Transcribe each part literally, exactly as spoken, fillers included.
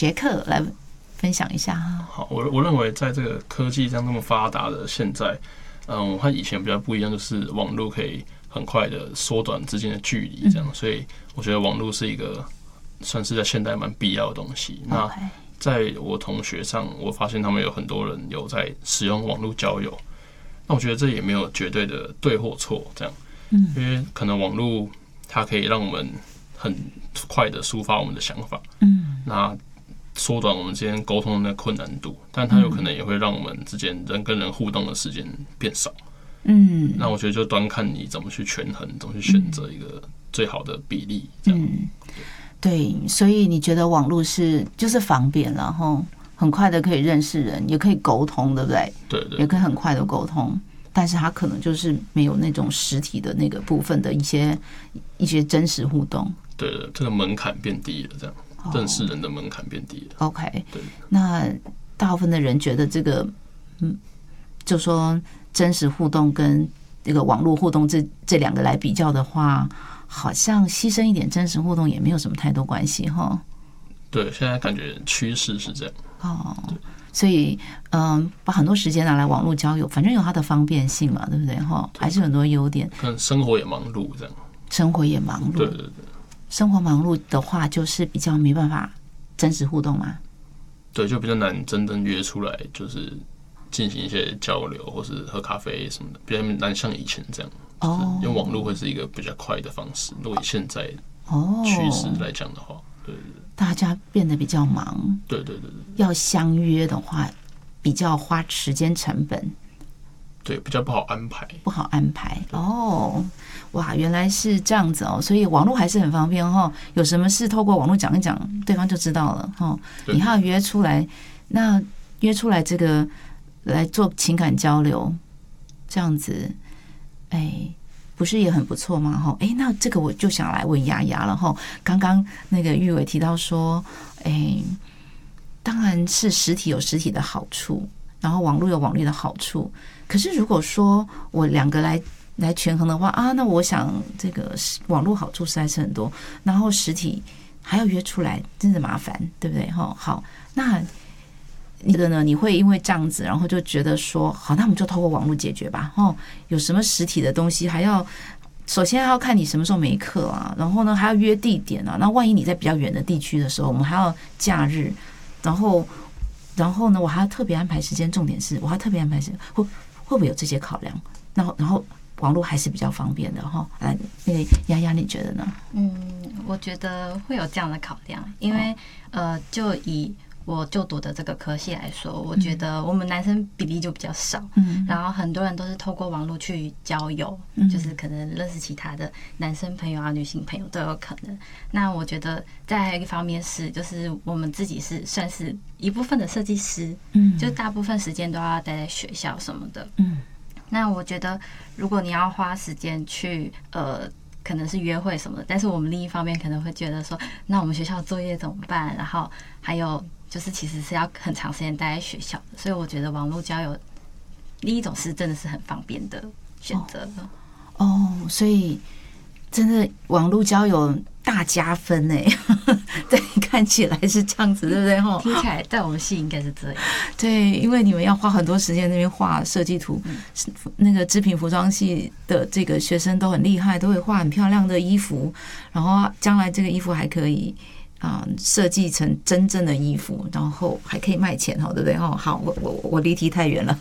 杰克来分享一下哈。 好，我我认为在这个科技这样那么发达的现在，嗯，和以前比较不一样，就是网络可以很快的缩短之间的距离，这样，所以我觉得网络是一个算是在现代蛮必要的东西。那在我同学上，我发现他们有很多人有在使用网络交友，那我觉得这也没有绝对的对或错，这样，因为可能网络它可以让我们很快的抒发我们的想法，嗯，那缩短我们之间沟通的困难度，但它有可能也会让我们之间人跟人互动的时间变少，嗯，那我觉得就端看你怎么去权衡，怎么去选择一个最好的比例，这样。嗯， 对，所以你觉得网络是就是方便了齁，很快的可以认识人，也可以沟通，对不对？ 对 对, 对， 也可以很快的沟通，但是它可能就是没有那种实体的那个部分的一些一些真实互动。 对的，这个门槛变低了，这样认识人的门槛变低了。 OK， 对， 那大部分的人觉得这个，嗯，就说真实互动跟这个网络互动这这两个来比较的话，好像牺牲一点真实互动也没有什么太多关系哈。 对，现在感觉趋势是这样。 哦，所以嗯，把很多时间拿来网络交友，反正有它的方便性嘛，对不对哈？还是很多优点。 可能生活也忙碌，这样。 生活也忙碌。 对对对。 生活忙碌的话，就是比较没办法真实互动嘛。 对，就比较难真正约出来，就是进行一些交流，或是喝咖啡什么的，比较难像以前这样。哦。用网络会是一个比较快的方式，如果以现在趋势来讲的话，对对对。 大家变得比较忙。 对对对对。 要相约的话，比较花时间成本。 对，比较不好安排。 不好安排哦。哇，原来是这样子哦，所以网络还是很方便哈。有什么事透过网络讲一讲，对方就知道了哈。你还要约出来，那约出来这个来做情感交流，这样子，哎，不是也很不错吗？哈，哎，那这个我就想来问丫丫了哈。刚刚那个玉伟提到说，哎，当然是实体有实体的好处，然后网络有网络的好处。可是如果说我两个来来权衡的话啊，那我想这个网络好处实在是很多，然后实体还要约出来，真的麻烦，对不对？哈，好，那你的呢？你会因为这样子，然后就觉得说，好，那我们就透过网络解决吧。哦，有什么实体的东西，还要首先还要看你什么时候没课啊，然后呢还要约地点啊。那万一你在比较远的地区的时候，我们还要假日，然后然后呢，我还要特别安排时间。重点是我还要特别安排时间，会会不会有这些考量？然后然后。网络还是比较方便的哈，来，那个丫丫你觉得呢？ 嗯，我觉得会有这样的考量，因为、哦、呃，就以我就读的这个科系来说，我觉得我们男生比例就比较少，嗯，然后很多人都是透过网络去交友，嗯，就是可能认识其他的男生朋友啊、女性朋友都有可能。那我觉得再一方面是，就是我们自己是算是一部分的设计师，嗯，就大部分时间都要待在学校什么的，嗯。那我觉得，如果你要花时间去呃，可能是约会什么的，但是我们另一方面可能会觉得说，那我们学校作业怎么办？然后还有就是，其实是要很长时间待在学校的，所以我觉得网络交友另一种是真的是很方便的选择的。 哦，哦，所以真的网络交友大加分哎，对，看起来是这样子，对不对？哈， 听起来在我们系应该是这样。 对，因为你们要花很多时间那边画设计图，嗯，那个织品服装系的这个学生都很厉害，都会画很漂亮的衣服，然后将来这个衣服还可以啊设计成真正的衣服，然后还可以卖钱，哈，对不对？哦，好，我我我离题太远了。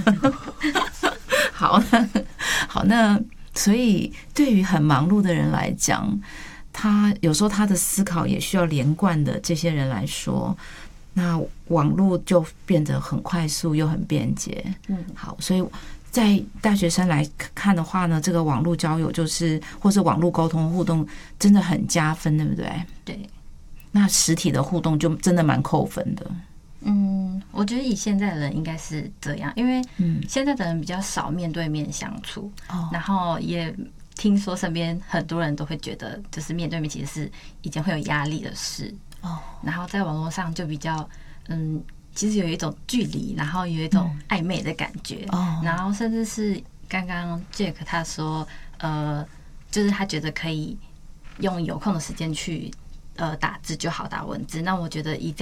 好，好，那所以对于很忙碌的人来讲，他有时候他的思考也需要连贯的这些人来说，那网络就变得很快速又很便捷。嗯，好，所以在大学生来看的话呢，这个网络交友就是或是网络沟通互动真的很加分，对不对？ 对。 那实体的互动就真的蛮扣分的。 嗯，我觉得以现在的人应该是这样，因为现在的人比较少面对面相处，嗯，然后也听说身边很多人都会觉得，就是面对面其实是一件会有压力的事。哦，然后在网络上就比较，嗯，其实有一种距离，然后有一种暧昧的感觉。哦，然后甚至是刚刚 Jack 他说，呃，就是他觉得可以用有空的时间去呃打字就好，打文字。那我觉得以